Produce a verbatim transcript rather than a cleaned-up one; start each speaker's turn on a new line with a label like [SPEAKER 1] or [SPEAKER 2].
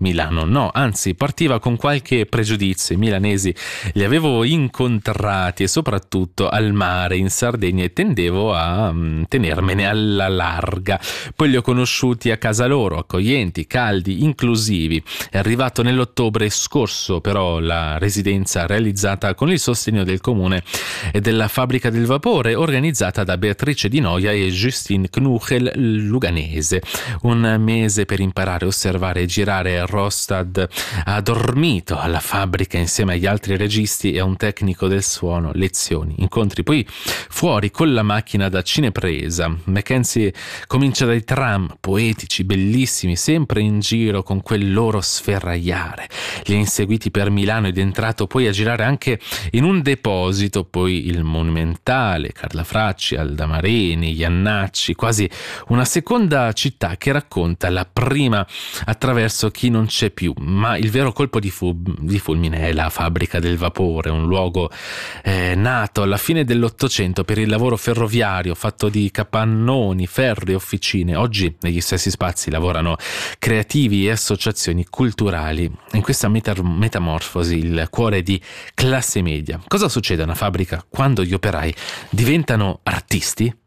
[SPEAKER 1] Milano no, anzi partiva con qualche pregiudizio. I milanesi li avevo incontrati e soprattutto al mare in Sardegna e tendevo a um, tenermene alla larga. Poi li ho conosciuti a casa loro, accoglienti, caldi, inclusivi. È arrivato nell'ottobre scorso però la residenza realizzata con il sostegno del comune e della fabbrica del vapore, organizzata da Beatrice Di Noia e Justine Knuchel Luganese. Un mese per imparare, osservare e girare. Rostad ha dormito alla fabbrica insieme agli altri registi e a un tecnico del suono, lezioni, incontri poi fuori con la macchina da cinepresa. Mackenzie comincia dai tram poetici, bellissimi, sempre in giro con quel loro sferragliare. Li ha inseguiti per Milano ed è entrato poi a girare anche in un deposito, poi il Monumentale, Carla Fracci, Alda Mareni, Iannacci, quasi una seconda città che racconta la prima attraverso chi non c'è più. Ma il vero colpo di, fu- di fulmine è la fabbrica del vapore, un luogo eh, nato alla fine dell'Ottocento per il lavoro ferroviario, fatto di capannoni, ferri e officine. Oggi negli stessi spazi lavorano creativi e associazioni culturali. In questa meta- metamorfosi il cuore di classe media. Cosa succede a una fabbrica quando gli operai diventano artisti?